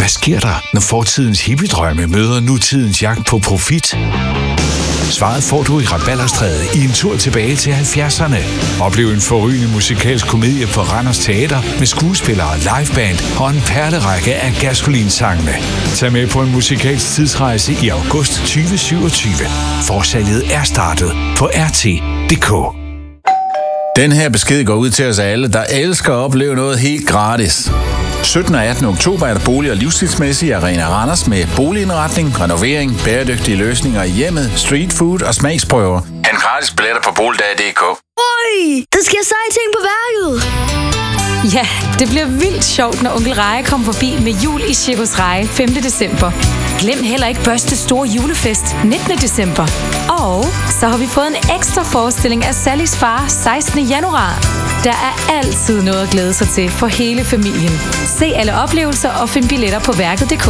Hvad sker der, når fortidens hippiedrømme møder nutidens jagt på profit? Svaret får du i Rabalderstræde i en tur tilbage til 70'erne. Oplev en forrygende musikalsk komedie på Randers Teater med skuespillere, liveband og en perlerække af Gasolin-sangene. Tag med på en musikalsk tidsrejse i august 2027. Forsalget er startet på RT.dk. Den her besked går ud til os alle, der elsker at opleve noget helt gratis. 17. og 18. oktober er der bolig- og livsstilsmæssig Arena Randers med boligindretning, renovering, bæredygtige løsninger i hjemmet, street food og smagsprøver. Hent gratis billetter på boligdag.dk. Oj, der sker seje ting på værket. Ja, det bliver vildt sjovt, når onkel Reje kommer forbi med jul i Cirkus Reje 5. december. Glem heller ikke Børstes store julefest 19. december. Og så har vi fået en ekstra forestilling af Sallys far 16. januar. Der er altid noget at glæde sig til for hele familien. Se alle oplevelser og find billetter på værket.dk.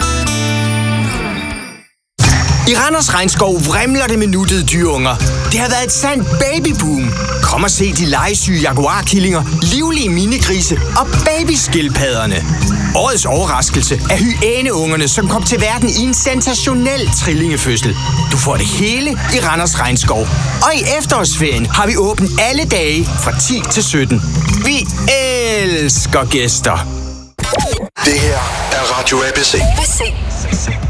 I Randers Regnskov vrimler det med nuttede dyrunger. Det har været et sandt babyboom. Kom og se de legesyge jaguarkillinger, livlige minigrise og babyskildpadderne. Årets overraskelse er hyæneungerne, som kom til verden i en sensationel trillingefødsel. Du får det hele i Randers Regnskov. Og i efterårsferien har vi åbent alle dage fra 10 til 17. Vi elsker gæster. Det her er Radio ABC.